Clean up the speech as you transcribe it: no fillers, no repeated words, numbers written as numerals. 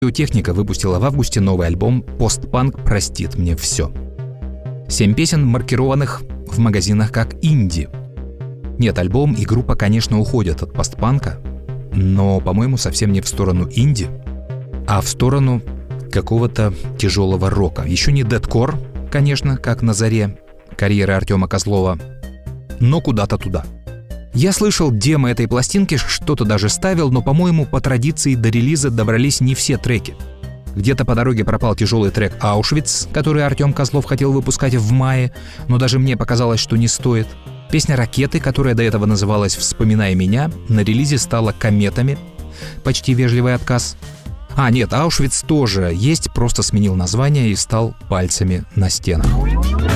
Техника выпустила в августе новый альбом «Постпанк простит мне все». 7 песен, маркированных в магазинах как инди. Нет, альбом и группа, конечно, уходят от постпанка, но, по-моему, совсем не в сторону инди, а в сторону какого-то тяжелого рока. Еще не дэткор, конечно, как на заре карьеры Артема Козлова, но куда-то туда. Я слышал демо этой пластинки, что-то даже ставил, но, по-моему, по традиции до релиза добрались не все треки. Где-то по дороге пропал тяжелый трек «Аушвиц», который Артем Козлов хотел выпускать в мае, но даже мне показалось, что не стоит. Песня «Ракеты», которая до этого называлась «Вспоминай меня», на релизе стала «Кометами». Почти вежливый отказ. Нет, «Аушвиц» тоже есть, просто сменил название и стал «Пальцами на стенах».